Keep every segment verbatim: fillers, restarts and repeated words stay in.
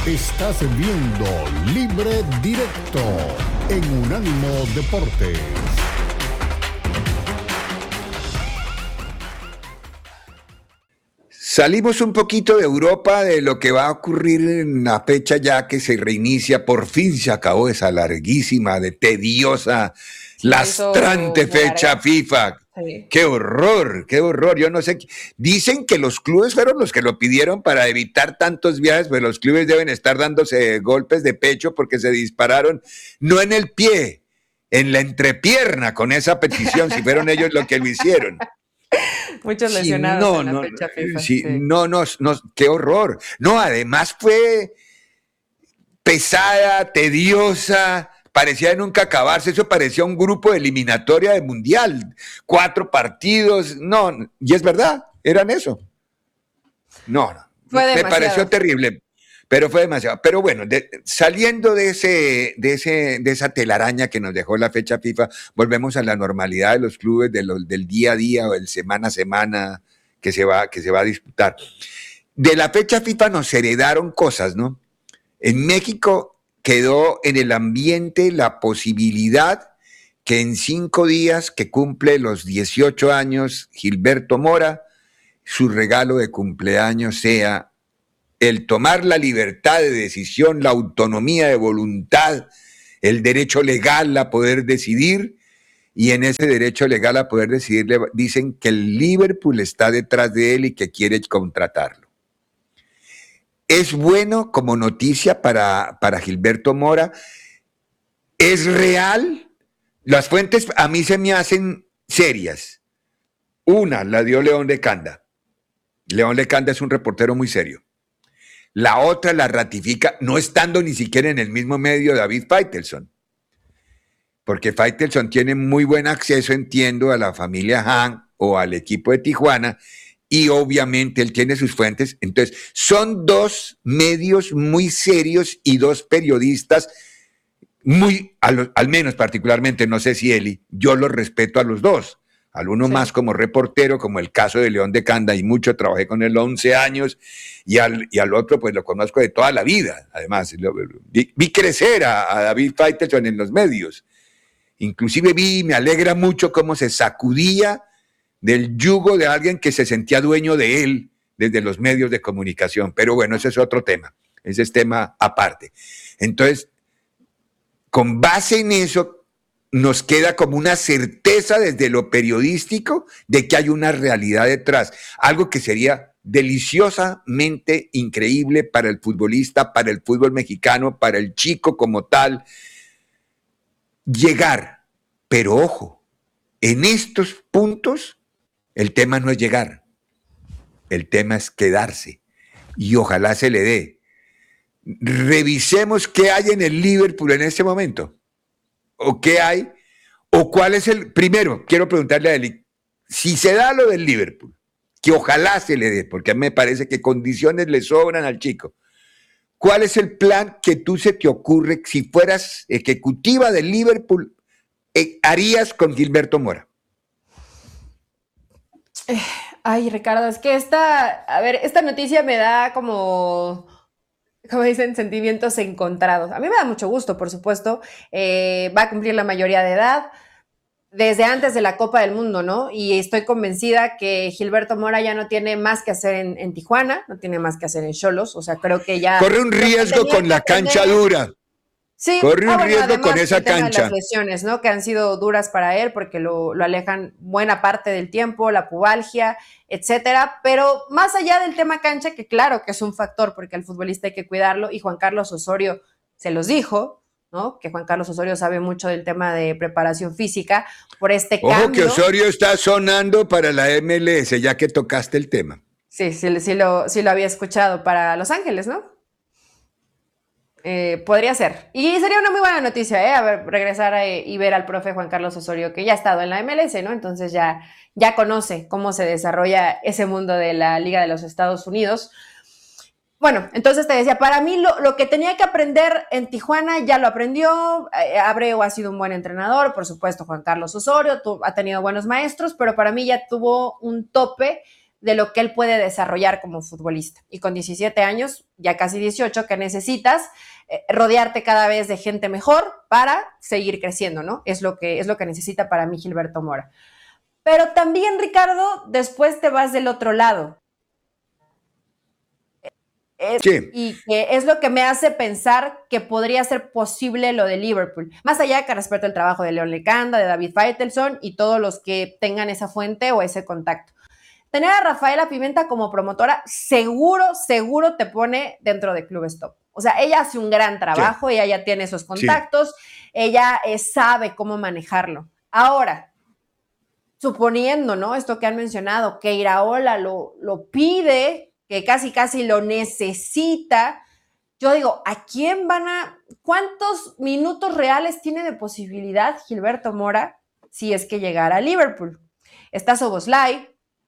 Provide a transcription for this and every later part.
Estás viendo Libre Directo en Unánimo Deportes. Salimos un poquito de Europa, de lo que va a ocurrir en la fecha ya que se reinicia. Por fin se acabó esa larguísima, de tediosa, Sí, se hizo lastrante muy fecha larga. FIFA. Sí. ¡Qué horror! ¡Qué horror! Yo no sé. Dicen que los clubes fueron los que lo pidieron para evitar tantos viajes, pero los clubes deben estar dándose golpes de pecho porque se dispararon, no en el pie, en la entrepierna con esa petición, si fueron ellos los que lo hicieron. Muchos Sí, lesionados no, en la no, fecha FIFA, sí, sí. no, no, no, qué horror. No, además fue pesada, tediosa, parecía nunca acabarse, eso parecía un grupo de eliminatoria de mundial, cuatro partidos, no, y es verdad, eran eso. No, no, Fue me pareció demasiado. terrible, pero fue demasiado. Pero bueno, de, saliendo de ese, de ese, de esa telaraña que nos dejó la fecha FIFA, volvemos a la normalidad de los clubes, de los, del día a día o del semana a semana que se va, que se va a disputar. De la fecha FIFA nos heredaron cosas, ¿no? En México quedó en el ambiente la posibilidad que en cinco días que cumple los dieciocho años Gilberto Mora, su regalo de cumpleaños sea el tomar la libertad de decisión, la autonomía de voluntad, el derecho legal a poder decidir, y en ese derecho legal a poder decidir le dicen que el Liverpool está detrás de él y que quiere contratarlo. Es bueno como noticia para, para Gilberto Mora. ¿Es real? Las fuentes a mí se me hacen serias. Una la dio León Lecanda. León Lecanda es un reportero muy serio. La otra la ratifica, no estando ni siquiera en el mismo medio, David Faitelson. Porque Faitelson tiene muy buen acceso, entiendo, a la familia Han o al equipo de Tijuana, y obviamente él tiene sus fuentes. Entonces, son dos medios muy serios y dos periodistas muy, al, al menos particularmente, no sé si Eli, yo los respeto a los dos. Al uno sí. Más como reportero, como el caso de León de Canda, y mucho, trabajé con él once años, y al, y al otro pues lo conozco de toda la vida. Además, lo, vi, vi crecer a, a David Faitelson en los medios. Inclusive vi, me alegra mucho cómo se sacudía del yugo de alguien que se sentía dueño de él desde los medios de comunicación. Pero bueno, ese es otro tema, ese es tema aparte. Entonces, con base en eso, nos queda como una certeza desde lo periodístico de que hay una realidad detrás, algo que sería deliciosamente increíble para el futbolista, para el fútbol mexicano, para el chico como tal, llegar. Pero ojo, en estos puntos el tema no es llegar, el tema es quedarse, y ojalá se le dé. Revisemos qué hay en el Liverpool en este momento, o qué hay, o cuál es el, primero, quiero preguntarle a Eli, si se da lo del Liverpool, que ojalá se le dé, porque a mí me parece que condiciones le sobran al chico, ¿cuál es el plan que tú se te ocurre, si fueras ejecutiva del Liverpool, eh, harías con Gilberto Mora? Ay, Ricardo, es que esta, a ver, esta noticia me da como, como dicen, sentimientos encontrados. A mí me da mucho gusto, por supuesto. Eh, va a cumplir la mayoría de edad desde antes de la Copa del Mundo, ¿no? Y estoy convencida que Gilberto Mora ya no tiene más que hacer en, en Tijuana, no tiene más que hacer en Xolos. O sea, creo que ya... Corre un riesgo con la cancha dura. Sí, corre un ah, bueno, riesgo además, con esa el tema cancha. de las lesiones, ¿no? Que han sido duras para él porque lo, lo alejan buena parte del tiempo, la pubalgia, etcétera. Pero más allá del tema cancha, que claro que es un factor porque al futbolista hay que cuidarlo, y Juan Carlos Osorio se los dijo, ¿no? Que Juan Carlos Osorio sabe mucho del tema de preparación física por este Ojo cambio. que Osorio está sonando para la M L S, ya que tocaste el tema. Sí, sí, sí, lo, sí lo había escuchado para Los Ángeles, ¿no? Eh, podría ser. Y sería una muy buena noticia, ¿eh? A ver, regresar a, y ver al profe Juan Carlos Osorio, que ya ha estado en la M L S, ¿no? Entonces ya, ya conoce cómo se desarrolla ese mundo de la Liga de los Estados Unidos. Bueno, entonces te decía, para mí lo, lo que tenía que aprender en Tijuana ya lo aprendió. Eh, Abreu ha sido un buen entrenador, por supuesto Juan Carlos Osorio tu, ha tenido buenos maestros, pero para mí ya tuvo un tope de lo que él puede desarrollar como futbolista. Y con diecisiete años, ya casi dieciocho, que necesitas eh, rodearte cada vez de gente mejor para seguir creciendo, ¿no? Es lo que, es lo que necesita para mí Gilberto Mora. Pero también, Ricardo, después te vas del otro lado. Es, sí. Y que es lo que me hace pensar que podría ser posible lo de Liverpool. Más allá de que respeto el trabajo de León Lecanda, de David Faitelson y todos los que tengan esa fuente o ese contacto. Tener a Rafaela Pimenta como promotora seguro, seguro te pone dentro de clubes top. O sea, ella hace un gran trabajo, sí. Ella ya tiene esos contactos, sí. Ella eh, sabe cómo manejarlo. Ahora, suponiendo, ¿no? Esto que han mencionado, que Iraola lo, lo pide, que casi casi lo necesita, yo digo, ¿a quién van a, cuántos minutos reales tiene de posibilidad Gilberto Mora si es que llegara a Liverpool? Está Szoboszlai,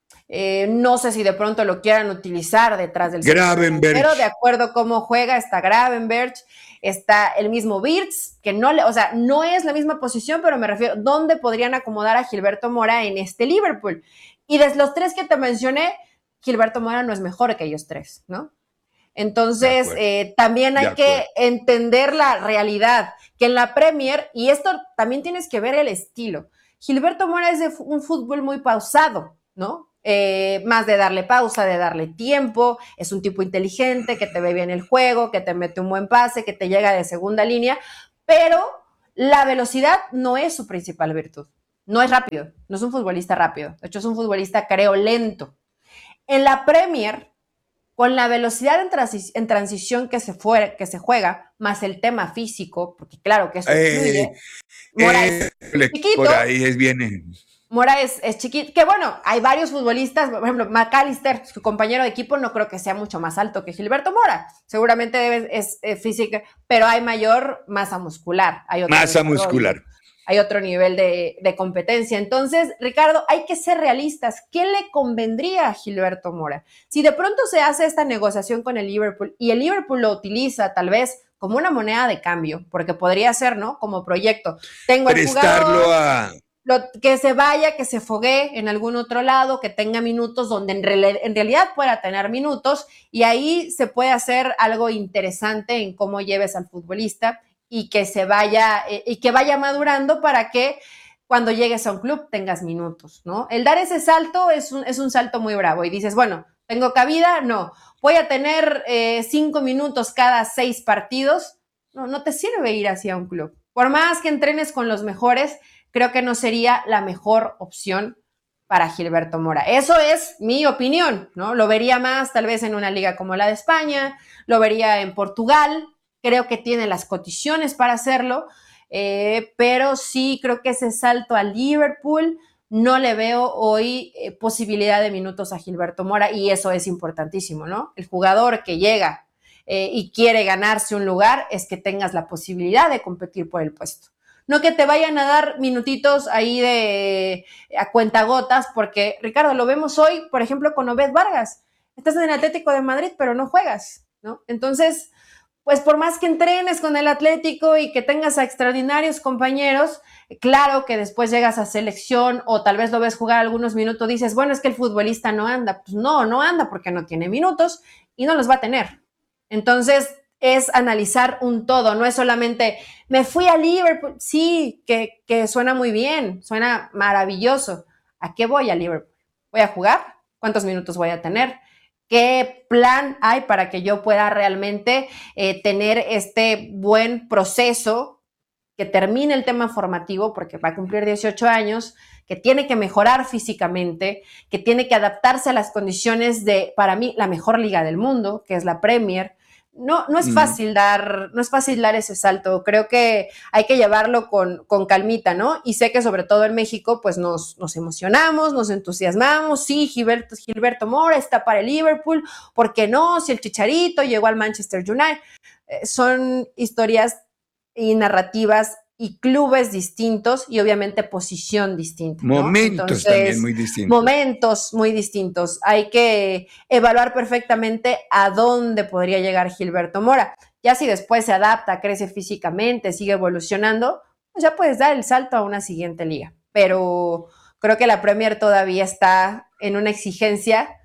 eh, no sé si de pronto lo quieran utilizar detrás del Gravenberch, pero de acuerdo a cómo juega, está Gravenberch, está el mismo Wirtz, que no, le, o sea, no es la misma posición, pero me refiero, ¿dónde podrían acomodar a Gilberto Mora en este Liverpool? Y de los tres que te mencioné, Gilberto Mora no es mejor que ellos tres, ¿no? Entonces, eh, también hay que entender la realidad, que en la Premier, y esto también tienes que ver el estilo, Gilberto Mora es de un fútbol muy pausado, ¿no? Eh, más de darle pausa, de darle tiempo, es un tipo inteligente, que te ve bien el juego, que te mete un buen pase, que te llega de segunda línea, pero la velocidad no es su principal virtud, no es rápido, no es un futbolista rápido, de hecho es un futbolista, creo, lento. En la Premier, con la velocidad en, transi- en transición que se, fue, que se juega, más el tema físico, porque claro que eso influye, eh, Mora eh, es chiquito, por ahí es bien. Mora es, es chiquito, que bueno, hay varios futbolistas, por ejemplo, McAllister, su compañero de equipo, no creo que sea mucho más alto que Gilberto Mora, seguramente debe, es, es física, pero hay mayor masa muscular, hay otro Masa muscular. Hay otro nivel de, de competencia. Entonces, Ricardo, hay que ser realistas. ¿Qué le convendría a Gilberto Mora? Si de pronto se hace esta negociación con el Liverpool y el Liverpool lo utiliza tal vez como una moneda de cambio, porque podría ser, ¿no? Como proyecto. Tengo al Prestarlo a... Lo, que se vaya, que se foguee en algún otro lado, que tenga minutos donde en, re, en realidad pueda tener minutos y ahí se puede hacer algo interesante en cómo lleves al futbolista y que se vaya, eh, y que vaya madurando para que cuando llegues a un club tengas minutos, ¿no? El dar ese salto es un, es un salto muy bravo y dices, bueno, ¿tengo cabida? No. ¿Voy a tener eh, cinco minutos cada seis partidos? No, no te sirve ir hacia un club. Por más que entrenes con los mejores, creo que no sería la mejor opción para Gilberto Mora. Eso es mi opinión, ¿no? Lo vería más tal vez en una liga como la de España, lo vería en Portugal, creo que tiene las condiciones para hacerlo, eh, pero sí creo que ese salto a Liverpool no le veo hoy eh, posibilidad de minutos a Gilberto Mora y eso es importantísimo, ¿no? El jugador que llega eh, y quiere ganarse un lugar es que tengas la posibilidad de competir por el puesto. No que te vayan a dar minutitos ahí de a cuentagotas, porque, Ricardo, lo vemos hoy, por ejemplo, con Obed Vargas. Estás en el Atlético de Madrid, pero no juegas, ¿no? Entonces, pues por más que entrenes con el Atlético y que tengas a extraordinarios compañeros, claro que después llegas a selección o tal vez lo ves jugar algunos minutos, dices, bueno, es que el futbolista no anda. Pues no, no anda porque no tiene minutos y no los va a tener. Entonces, es analizar un todo, no es solamente, me fui a Liverpool, sí, que, que suena muy bien, suena maravilloso. ¿A qué voy a Liverpool? ¿Voy a jugar? ¿Cuántos minutos voy a tener? ¿Qué plan hay para que yo pueda realmente eh, tener este buen proceso que termine el tema formativo, porque va a cumplir dieciocho años, que tiene que mejorar físicamente, que tiene que adaptarse a las condiciones de, para mí, la mejor liga del mundo, que es la Premier? No, no es fácil dar, no es fácil dar ese salto. Creo que hay que llevarlo con, con calmita, ¿no? Y sé que sobre todo en México, pues nos, nos emocionamos, nos entusiasmamos. Sí, Gilberto, Gilberto Mora está para el Liverpool. ¿Por qué no? Si el Chicharito llegó al Manchester United. Eh, son historias y narrativas y clubes distintos y obviamente posición distinta, ¿no? Momentos Entonces, también muy distintos. Momentos muy distintos. Hay que evaluar perfectamente a dónde podría llegar Gilberto Mora. Ya si después se adapta, crece físicamente, sigue evolucionando, pues ya puedes dar el salto a una siguiente liga. Pero creo que la Premier todavía está en una exigencia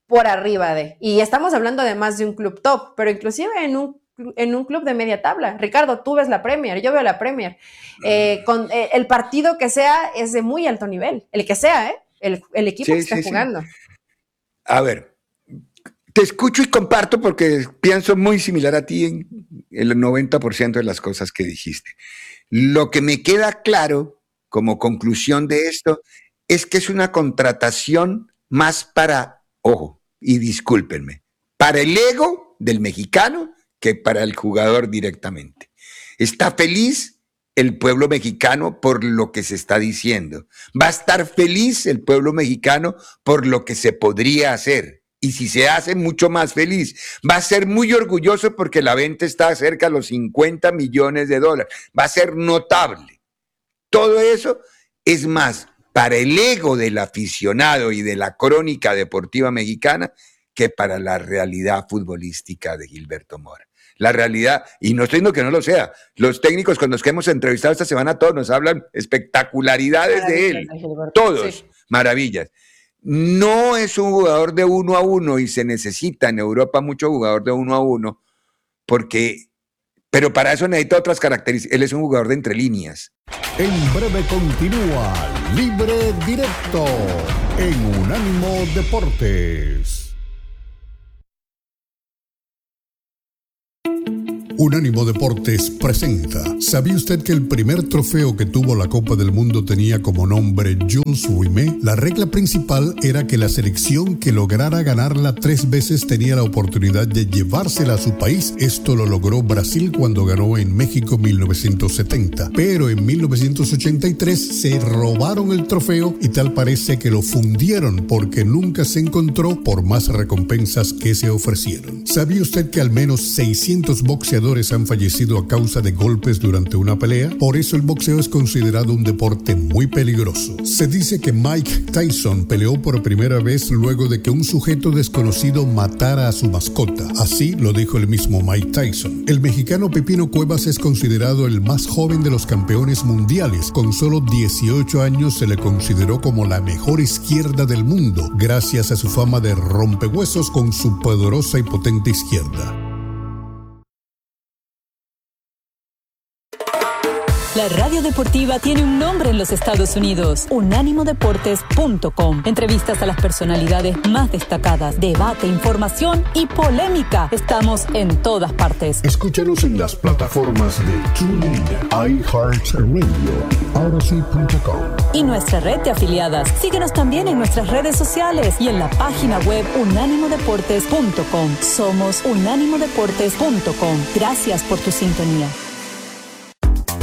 por arriba de. Y estamos hablando de más de un club top, pero inclusive en un, en un club de media tabla. Ricardo, tú ves la Premier, yo veo la Premier. Eh, con, eh, el partido que sea es de muy alto nivel, el que sea, ¿eh? El, el equipo Sí, que esté sí, sí. jugando. A ver, te escucho y comparto porque pienso muy similar a ti en el noventa por ciento de las cosas que dijiste. Lo que me queda claro como conclusión de esto es que es una contratación más para, ojo, y discúlpenme, para el ego del mexicano que para el jugador directamente. Está feliz el pueblo mexicano por lo que se está diciendo. Va a estar feliz el pueblo mexicano por lo que se podría hacer. Y si se hace, mucho más feliz. Va a ser muy orgulloso porque la venta está cerca de los cincuenta millones de dólares. Va a ser notable. Todo eso es más para el ego del aficionado y de la crónica deportiva mexicana que para la realidad futbolística de Gilberto Mora. La realidad, y no estoy diciendo que no lo sea, los técnicos con los que hemos entrevistado esta semana todos nos hablan espectacularidades de él, todos, sí. Maravillas. No es un jugador de uno a uno y se necesita en Europa mucho jugador de uno a uno, porque, pero para eso necesita otras características. Él es un jugador de entre líneas. En breve continúa Libre Directo en Unánimo Deportes. Unánimo Deportes presenta. ¿Sabía usted que el primer trofeo que tuvo la Copa del Mundo tenía como nombre Jules Rimet? La regla principal era que la selección que lograra ganarla tres veces tenía la oportunidad de llevársela a su país. Esto lo logró Brasil cuando ganó en México mil novecientos setenta. Pero en mil novecientos ochenta y tres se robaron el trofeo y tal parece que lo fundieron porque nunca se encontró por más recompensas que se ofrecieron. ¿Sabía usted que al menos seiscientos boxeadores han fallecido a causa de golpes durante una pelea? Por eso el boxeo es considerado un deporte muy peligroso. Se dice que Mike Tyson peleó por primera vez luego de que un sujeto desconocido matara a su mascota. Así lo dijo el mismo Mike Tyson. El mexicano Pepino Cuevas es considerado el más joven de los campeones mundiales. Con solo dieciocho años se le consideró como la mejor izquierda del mundo, gracias a su fama de rompehuesos con su poderosa y potente izquierda. La radio deportiva tiene un nombre en los Estados Unidos, unánimo deportes punto com. Entrevistas a las personalidades más destacadas, debate, información y polémica. Estamos en todas partes. Escúchanos en las plataformas de TuneIn, iHeartRadio, Odyssey punto com y nuestra red de afiliadas. Síguenos también en nuestras redes sociales y en la página web unánimo deportes punto com. Somos unánimo deportes punto com. Gracias por tu sintonía.